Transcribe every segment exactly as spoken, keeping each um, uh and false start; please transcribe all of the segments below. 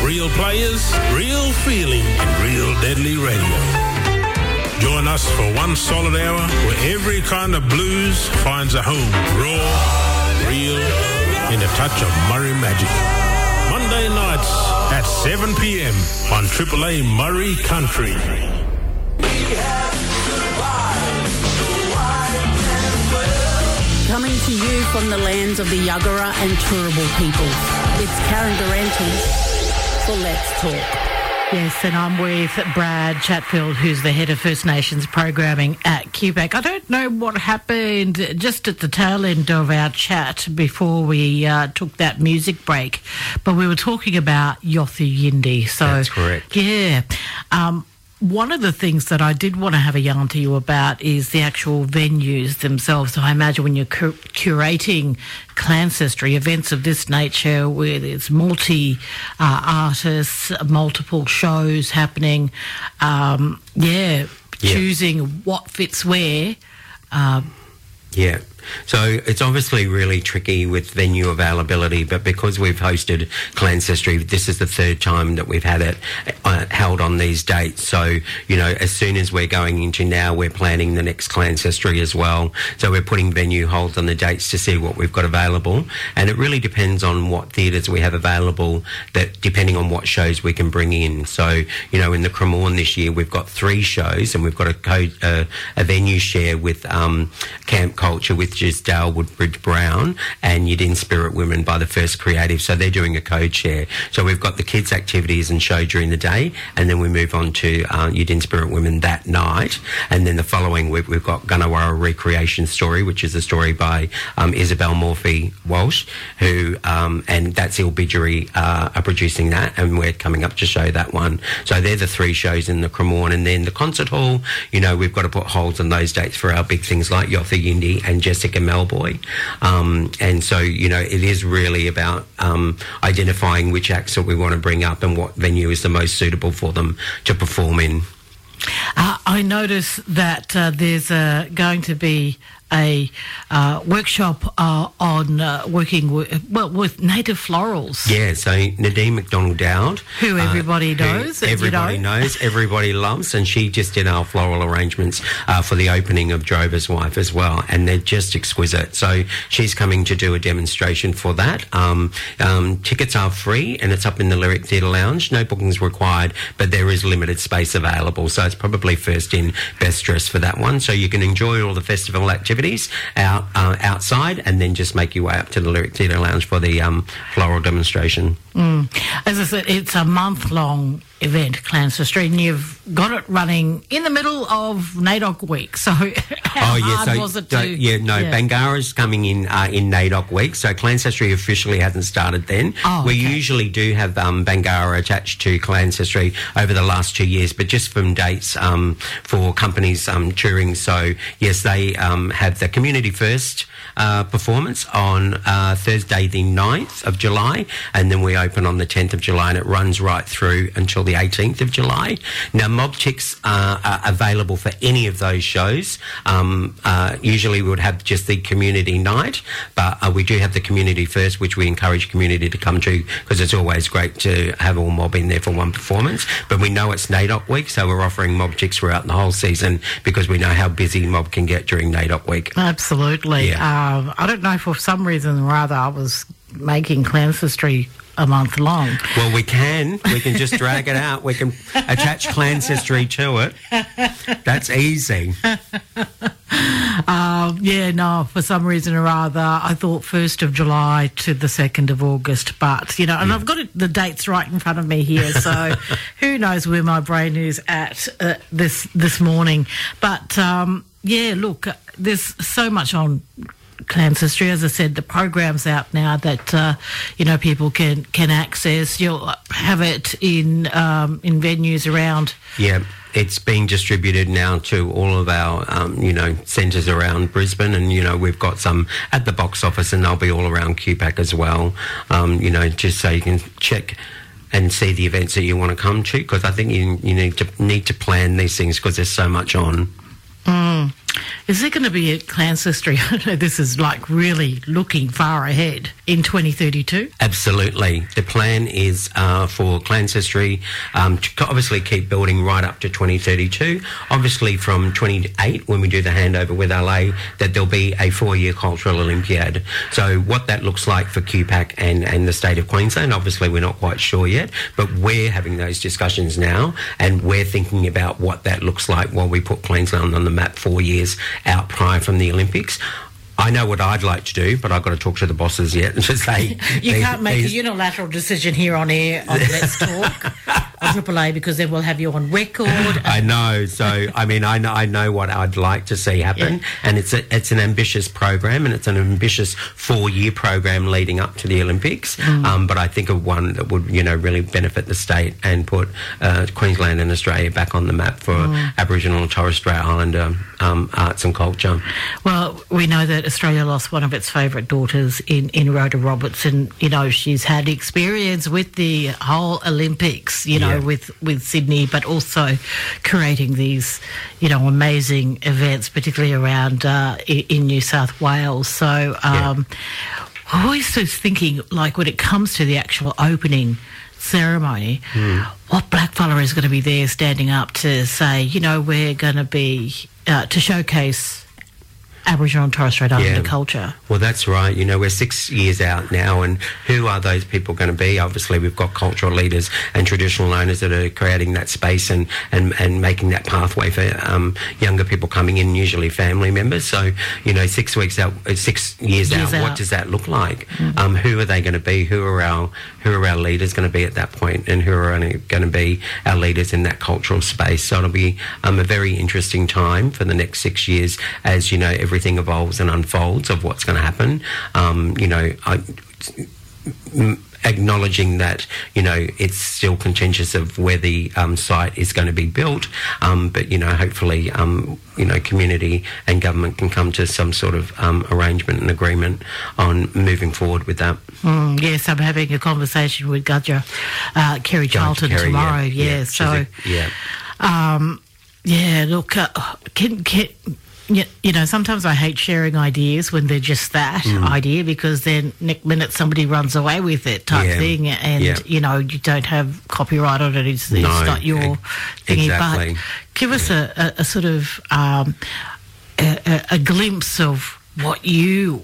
Real players, real feeling, and real deadly radio. Join us for one solid hour where every kind of blues finds a home. Raw, real, and a touch of Murray magic. Monday nights at seven p.m. on Triple A Murray Country. Coming to you from the lands of the Yuggera and Turrbal peoples, it's Karen Durante for Let's Talk. Yes, and I'm with Brad Chatfield, who's the head of First Nations programming at Q PAC. I don't know what happened just at the tail end of our chat before we uh, took that music break, but we were talking about Yothu Yindi. So, that's correct. Yeah. Um, One of the things that I did want to have a yarn to you about is the actual venues themselves. So I imagine when you're cur- curating Clancestry, events of this nature where there's multi-artists, uh, multiple shows happening, um, yeah, yeah, choosing what fits where. Uh, yeah. So it's obviously really tricky with venue availability, but because we've hosted Clancestry, this is the third time that we've had it uh, held on these dates. So, you know, as soon as we're going into now, we're planning the next Clancestry as well. So we're putting venue holds on the dates to see what we've got available. And it really depends on what theatres we have available, that depending on what shows we can bring in. So, you know, in the Cremorne this year, we've got three shows and we've got a, code, uh, a venue share with um, Camp Culture, with just Dale Woodbridge Brown and Yidin Spirit Women by the First Creative. So they're doing a code share. So we've got the kids' activities and show during the day, and then we move on to uh, Yidin Spirit Women that night. And then the following week, we've got Gunnawara Recreation Story, which is a story by um, Isabel Morphy Walsh, who, um, and that's Ilbidgery uh, are producing that, and we're coming up to show that one. So they're the three shows in the Cremorne. And then the concert hall, you know, we've got to put holds on those dates for our big things like Yothu Yindi and Jessica Melboy. Um, and so, you know, it is really about um, identifying which acts that we want to bring up and what venue is the most suitable for them to perform in. Uh, I notice that uh, there's uh, going to be a uh, workshop uh, on uh, working with, well, with native florals. Yeah, so Nadine McDonald-Dowd. Who everybody uh, knows. Who everybody you know. knows, everybody loves, and she just did our floral arrangements uh, for the opening of Drover's Wife as well, and they're just exquisite. So she's coming to do a demonstration for that. Um, um, tickets are free, and it's up in the Lyric Theatre Lounge. No bookings required, but there is limited space available, so it's probably first in, best dressed for that one. So you can enjoy all the festival activities out uh, outside, and then just make your way up to the Lyric Theatre Lounge for the um, floral demonstration. Mm. As I said, it's a month-long event, Clancestry, and you've got it running in the middle of NAIDOC week. So how oh, yeah, hard so, was it so, to... Yeah, no, yeah. Bangara's coming in uh, in NAIDOC week, so Clancestry officially hasn't started then. Oh, we okay. usually do have um, Bangara attached to Clancestry over the last two years, but just from dates um, for companies um, touring. So, yes, they um, have the Community First uh, performance on uh, Thursday the ninth of July, and then we open on the tenth of July, and it runs right through until the eighteenth of July. Now, mob ticks uh, are available for any of those shows. Um, uh, usually we would have just the community night, but uh, we do have the Community First, which we encourage community to come to, because it's always great to have all mob in there for one performance. But we know it's NAIDOC week, so we're offering mob ticks throughout the whole season, because we know how busy mob can get during NAIDOC week. Absolutely. Yeah. Um, I don't know, for some reason or other, I was making Clancestry a month long. Well, we can. We can just drag it out. We can attach Clancestry to it. That's easy. Um, yeah, no, for some reason or other, I thought first of July to the second of August, but, you know, and yeah. I've got it, the dates right in front of me here, so who knows where my brain is at uh, this, this morning. But, um, yeah, look, there's so much on Clancestry. As I said, the program's out now that uh, you know, people can can access. You'll have it in um, in venues around. Yeah, it's being distributed now to all of our um, you know, centres around Brisbane, and you know, we've got some at the box office, and they'll be all around Q PAC as well. Um, you know, just so you can check and see the events that you want to come to, because I think you you need to need to plan these things, because there's so much on. Mm. Is there going to be a Clans History? I know this is like really looking far ahead in twenty thirty-two. Absolutely. The plan is uh, for Clans History um, to obviously keep building right up to twenty thirty-two. Obviously from twenty-eight, when we do the handover with L A, that there'll be a four-year cultural Olympiad. So what that looks like for Q PAC and, and the state of Queensland, obviously we're not quite sure yet, but we're having those discussions now, and we're thinking about what that looks like while we put Queensland on the map four years out prior from the Olympics. I know what I'd like to do, but I've got to talk to the bosses yet and just say... you these, can't make these... a unilateral decision here on air on Let's Talk on Triple A, because then we'll have you on record. I know. So, I mean, I know, I know what I'd like to see happen, yeah. and it's a, it's an ambitious program, and it's an ambitious four-year program leading up to the Olympics, mm. um, but I think of one that would, you know, really benefit the state and put uh, Queensland and Australia back on the map for mm. Aboriginal and Torres Strait Islander um, arts and culture. Well, we know that Australia lost one of its favourite daughters in, in Rhoda Roberts, and, you know, she's had experience with the whole Olympics, you know, yeah. with, with Sydney, but also creating these, you know, amazing events, particularly around uh, in, in New South Wales. So um, yeah. I always was thinking, like, when it comes to the actual opening ceremony, mm. what blackfella is going to be there standing up to say, you know, we're going to be, uh, to showcase Aboriginal and Torres Strait Islander yeah. culture. Well, that's right. You know, we're six years out now, and who are those people going to be? Obviously, we've got cultural leaders and traditional owners that are creating that space and, and, and making that pathway for um, younger people coming in, usually family members. So, you know, six weeks out, six years, years out, out, what does that look like? Mm-hmm. Um, who are they going to be? Who are our who are our leaders going to be at that point, and who are going to be our leaders in that cultural space? So it'll be um, a very interesting time for the next six years as, you know, every everything evolves and unfolds of what's going to happen. Um, you know, I, acknowledging that, you know, it's still contentious of where the um, site is going to be built, um, but, you know, hopefully, um, you know, community and government can come to some sort of um, arrangement and agreement on moving forward with that. Mm, yes, I'm having a conversation with Gudger, uh, Kerry Charlton Kerry, tomorrow. Yeah, yeah, yeah so, a, yeah. Um, yeah, look, uh, can... can Yeah, you know, sometimes I hate sharing ideas when they're just that mm. idea, because then next minute somebody runs away with it type yeah. thing, and, yeah. you know, you don't have copyright on it. It's, no, it's not your e- thingy. Exactly. But give us a, a, a sort of um, a, a glimpse of what you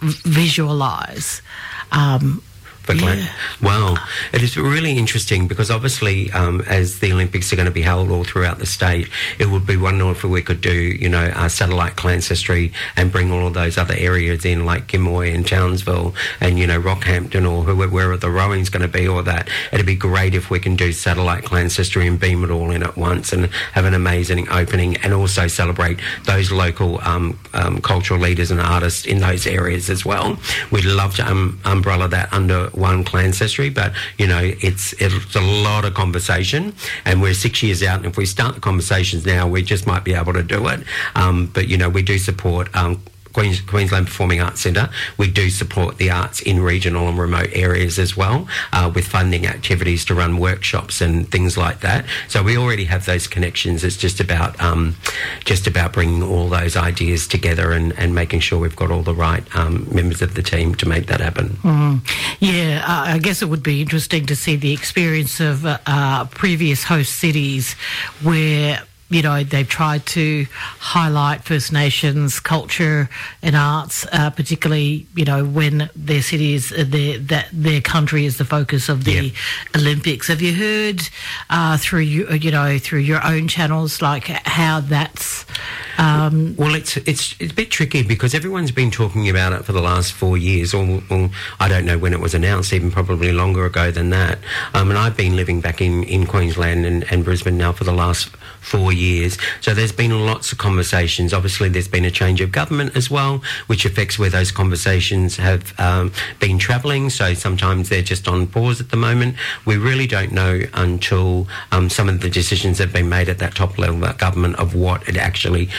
visualise. Um Yeah. Well, it is really interesting because obviously um, as the Olympics are going to be held all throughout the state, it would be wonderful if we could do, you know, our satellite Clans History and bring all of those other areas in, like Gimoy and Townsville and, you know, Rockhampton, or whoever, wherever the rowing's going to be, or that. It'd be great if we can do satellite Clans History and beam it all in at once and have an amazing opening, and also celebrate those local um, um, cultural leaders and artists in those areas as well. We'd love to um, umbrella that under one Clans History, but, you know, it's it's a lot of conversation, and we're six years out, and if we start the conversations now, we just might be able to do it. Um, but, you know, we do support um, Queens, Queensland Performing Arts Centre. We do support the arts in regional and remote areas as well, uh, with funding activities to run workshops and things like that. So we already have those connections. It's just about um, just about bringing all those ideas together and, and making sure we've got all the right um, members of the team to make that happen. Mm. Yeah, uh, I guess it would be interesting to see the experience of uh, uh, previous host cities where, you know, they've tried to highlight First Nations culture and arts, uh, particularly, you know, when their city is, uh, their, that their country is the focus of the yep. Olympics. Have you heard uh, through, you, you know, through your own channels, like how that's... Um, well, it's it's it's a bit tricky because everyone's been talking about it for the last four years, or, or I don't know when it was announced, even probably longer ago than that. Um, and I've been living back in, in Queensland and, and Brisbane now for the last four years. So there's been lots of conversations. Obviously, there's been a change of government as well, which affects where those conversations have um, been travelling. So sometimes they're just on pause at the moment. We really don't know until um, some of the decisions have been made at that top level of government of what it actually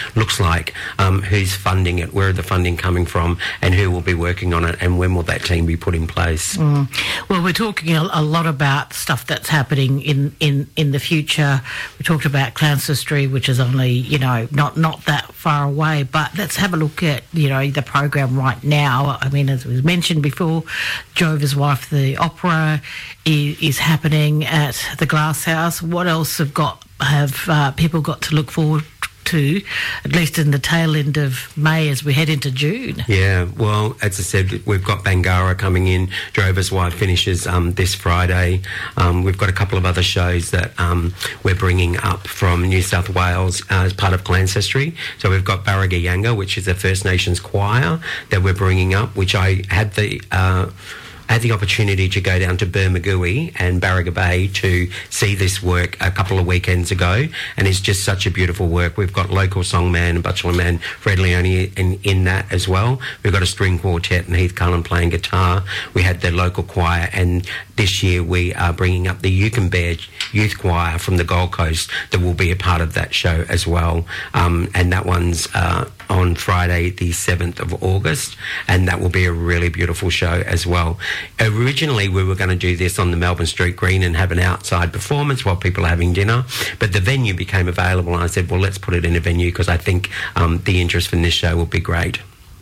looks like, um, who's funding it, where are the funding coming from, and who will be working on it, and when will that team be put in place. Mm. Well, we're talking a, a lot about stuff that's happening in, in, in the future. We talked about Clancestree, which is only, you know, not, not that far away, but let's have a look at, you know, the program right now. I mean, as was mentioned before, Jover's Wife, the opera is, is happening at the Glass House. What else have got have uh, people got to look forward to, at least in the tail end of May as we head into June? Yeah, well, as I said, we've got Bangara coming in. Drover's Wife finishes um, this Friday. Um, we've got a couple of other shows that um, we're bringing up from New South Wales uh, as part of Clancestree. So we've got Barragayanga, which is a First Nations choir that we're bringing up, which I had the... Uh, I had the opportunity to go down to Bermagui and Barraga Bay to see this work a couple of weekends ago, and it's just such a beautiful work. We've got local songman and bachelor man Fred Leone in, in that as well. We've got a string quartet and Heath Cullen playing guitar. We had the local choir, and this year we are bringing up the Yukonbear Youth Choir from the Gold Coast that will be a part of that show as well. Um, and that one's uh, on Friday the seventh of August, and that will be a really beautiful show as well. Originally, we were going to do this on the Melbourne Street Green and have an outside performance while people are having dinner, but the venue became available, and I said, well, let's put it in a venue because I think um, the interest in this show will be great.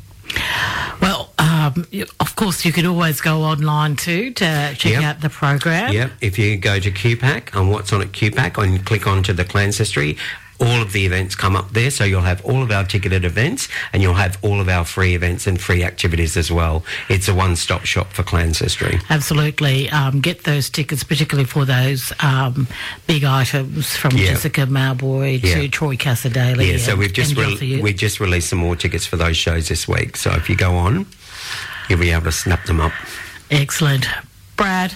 Well, um, of course, you can always go online too to check yep. out the program. Yep. If you go to Q PAC, on what's on at Q PAC, and click onto the Clancestree, all of the events come up there, so you'll have all of our ticketed events and you'll have all of our free events and free activities as well. It's a one-stop shop for Clancestree. Absolutely. Um, get those tickets, particularly for those um, big items from yeah. Jessica Mauboy to yeah. Troy Cassadaly. Yeah, so and, we've just re- we just released some more tickets for those shows this week. So if you go on, you'll be able to snap them up. Excellent. Brad,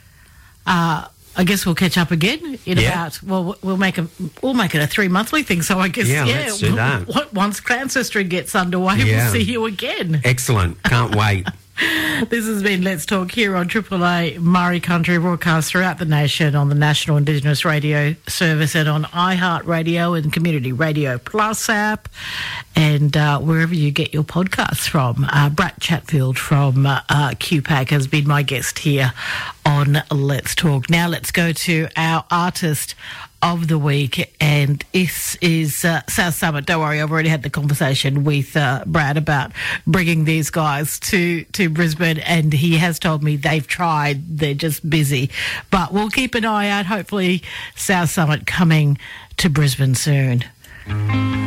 uh, I guess we'll catch up again in yeah. about. Well, we'll make a we'll make it a three monthly thing. So I guess yeah, yeah let's do that. W- once Clancestree gets underway, yeah. we'll see you again. Excellent. Can't wait. This has been Let's Talk here on Triple A Murray Country, broadcast throughout the nation on the National Indigenous Radio Service and on iHeartRadio and Community Radio Plus app, and uh, wherever you get your podcasts from. Uh, Brad Chatfield from uh, uh, Q PAC has been my guest here on Let's Talk. Now let's go to our artist of the week, and this is uh, South Summit. Don't worry, I've already had the conversation with uh, Brad about bringing these guys to, to Brisbane, and he has told me they've tried, they're just busy. But we'll keep an eye out, hopefully South Summit coming to Brisbane soon.